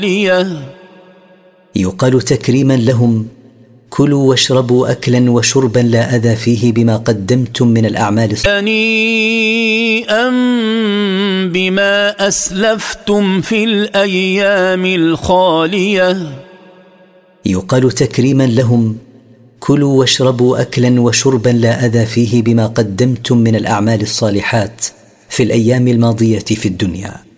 يقال تكريما لهم: كلوا واشربوا أكلا وشربا لا أذى فيه بما قدمتم من الأعمال هنيئا بما أسلفتم في الأيام الخالية. يقال تكريما لهم: كلوا واشربوا أكلا وشربا لا أذى فيه بما قدمتم من الأعمال الصالحات في الأيام الماضية في الدنيا.